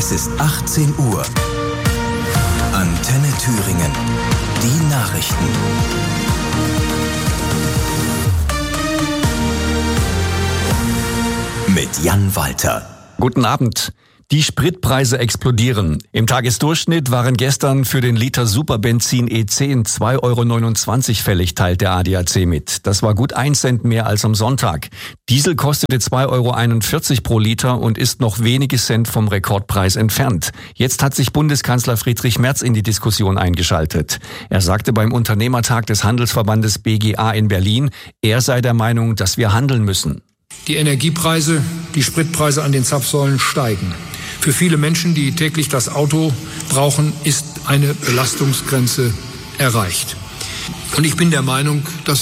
Es ist 18 Uhr. Antenne Thüringen. Die Nachrichten. Mit Jan Walter. Guten Abend. Die Spritpreise explodieren. Im Tagesdurchschnitt waren gestern für den Liter Superbenzin E10 2,29 € fällig, teilt der ADAC mit. Das war gut 1 Cent mehr als am Sonntag. Diesel kostete 2,41 € pro Liter und ist noch wenige Cent vom Rekordpreis entfernt. Jetzt hat sich Bundeskanzler Friedrich Merz in die Diskussion eingeschaltet. Er sagte beim Unternehmertag des Handelsverbandes BGA in Berlin, er sei der Meinung, dass wir handeln müssen. Die Energiepreise, die Spritpreise an den Zapfsäulen steigen. Für viele Menschen, die täglich das Auto brauchen, ist eine Belastungsgrenze erreicht. Und ich bin der Meinung, dass